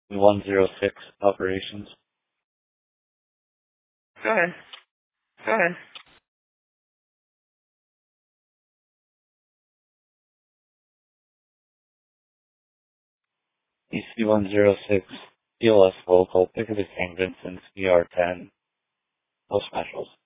106 operations. Go ahead. Go ahead. EC106, PLS local, Piccadilly St. Vincent's, ER10, no specials.